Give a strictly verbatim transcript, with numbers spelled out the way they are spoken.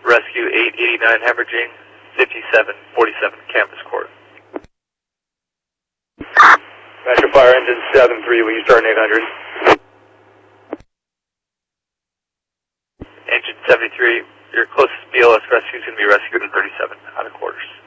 rescue eight eighty-nine hemorrhaging, fifty-seven forty-seven campus court. Metro Fire Engine seven three, will you start in eight hundred? Engine seventy-three, your closest B L S rescue is going to be rescued in thirty-seven out of quarters.